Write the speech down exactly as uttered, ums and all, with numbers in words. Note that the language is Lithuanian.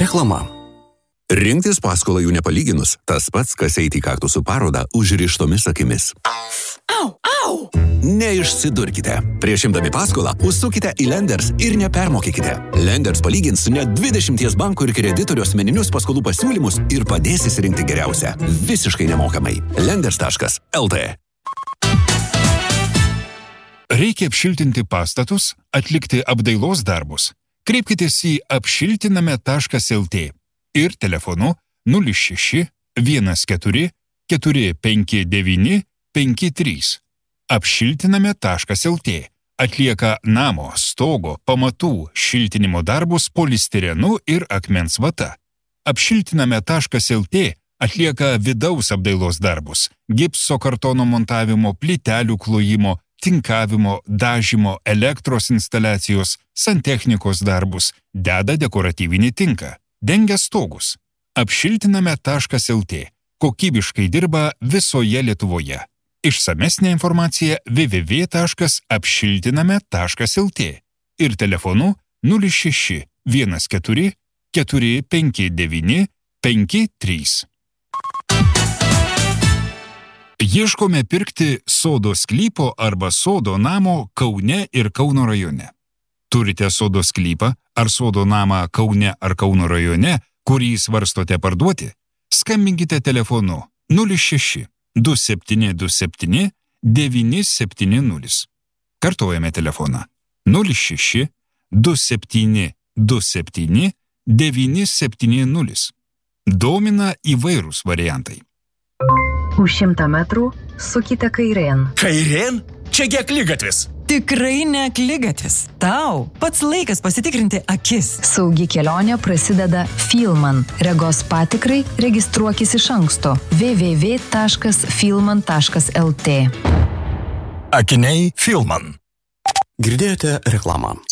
Reklama. Rinktis paskolą jų nepalyginus, tas pats, kas eiti į kaktusų parodą užrištomis akimis. Au, au! Neišsidurkite. Prieš imdami paskolą užsukite į Lenders ir nepermokykite. Lenders palygins net dvidešimties bankų ir kreditorių asmeninius paskolų pasiūlymus ir padės įsirinkti geriausią. Visiškai nemokamai. Lenders taškas el tė. Reikia apšiltinti pastatus, atlikti apdailos darbus. Kreipkitės į apšiltiname taškas el tė ir telefonu nulis šeši vienas keturi keturi penki devyni penki trys. Apšiltiname taškas el tė atlieka namo, stogo, pamatų šiltinimo darbus polistirenu ir akmens vata. Apšiltiname taškas el tė atlieka vidaus apdailos darbus, gipso kartono montavimo, plytelių klojimo, tinkavimo, dažymo, elektros instaliacijos, santechnikos darbus, deda dekoratyvinį tinką, dengia stogus. Apšiltiname taškas el tė kokybiškai dirba visoje Lietuvoje. Išsamesnė informacija w w w taškas apšiltiname taškas el tė ir telefonu nulis šeši vienas keturi keturi penki devyni penki trys. Ieškome pirkti sodo sklypo arba sodo namo Kaune ir Kauno rajone. Turite sodo sklypą ar sodo namą Kaune ar Kauno rajone, kurį svarstote parduoti? Skambinkite telefonu nulis šeši du septyni du septyni devyni septyni nulis. Kartuojame telefoną nulis šeši du septyni du septyni devyni septyni nulis. Domina įvairūs variantai. Už šimtą metrų sukite kairėn. Kairėn? Čiagi akligatvis. Tikrai ne akligatvis. Tau pats laikas pasitikrinti akis. Saugi kelionė prasideda Filman. Regos patikrai registruokis iš anksto. w w w taškas filman taškas el tė. Akiniai Filman. Girdėjote reklamą.